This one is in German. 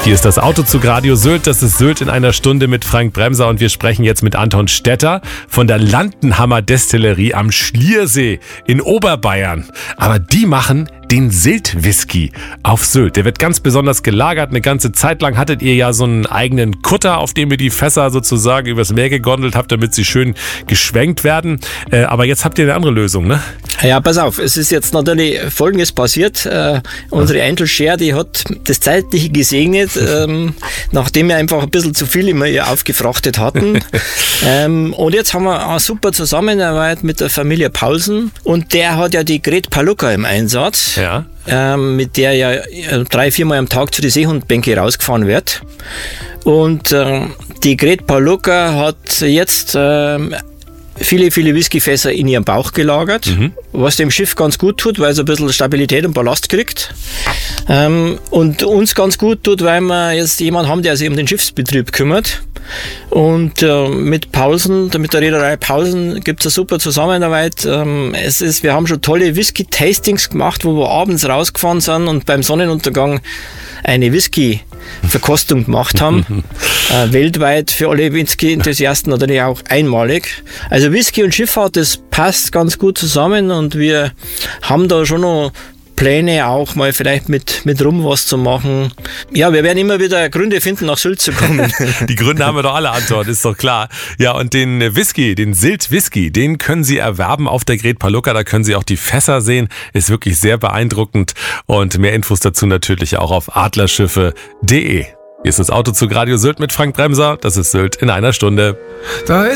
Hier ist das Autozug Radio Sylt. Das ist Sylt in einer Stunde mit Frank Bremser und wir sprechen jetzt mit Anton Stetter von der Landenhammer Destillerie am Schliersee in Oberbayern. Aber die machen den Sylt-Whisky auf Sylt. Der wird ganz besonders gelagert. Eine ganze Zeit lang hattet ihr ja so einen eigenen Kutter, auf dem ihr die Fässer sozusagen übers Meer gegondelt habt, damit sie schön geschwenkt werden. Aber jetzt habt ihr eine andere Lösung, ne? Ja, pass auf. Es ist jetzt natürlich Folgendes passiert. Unsere Einzelshare, die hat das Zeitliche gesegnet, nachdem wir einfach ein bisschen zu viel immer ihr aufgefrachtet hatten. Und jetzt haben wir eine super Zusammenarbeit mit der Familie Paulsen. Und der hat ja die Gret Palluca im Einsatz. Ja. Mit der ja 3-4 Mal am Tag zu den Seehundbänke rausgefahren wird. Und die Gret Palluca hat jetzt viele Whiskyfässer in ihrem Bauch gelagert, was dem Schiff ganz gut tut, weil es ein bisschen Stabilität und Ballast kriegt. Und uns ganz gut tut, weil wir jetzt jemanden haben, der sich um den Schiffsbetrieb kümmert. Und mit Paulsen, mit der Reederei Paulsen gibt es eine super Zusammenarbeit. Wir haben schon tolle Whisky-Tastings gemacht, wo wir abends rausgefahren sind und beim Sonnenuntergang eine Whisky-Verkostung gemacht haben. Weltweit für alle Whisky-Enthusiasten natürlich auch einmalig. Also Whisky und Schifffahrt, das passt ganz gut zusammen und wir haben da schon noch Pläne auch mal vielleicht mit Rum was zu machen. Ja, wir werden immer wieder Gründe finden, nach Sylt zu kommen. Die Gründe haben wir doch alle, Anton, ist doch klar. Ja, und den Whisky, den Sylt-Whisky, den können Sie erwerben auf der Gret Palluca. Da können Sie auch die Fässer sehen. Ist wirklich sehr beeindruckend. Und mehr Infos dazu natürlich auch auf adlerschiffe.de. Hier ist das Autozug Radio Sylt mit Frank Bremser. Das ist Sylt in einer Stunde. Da ist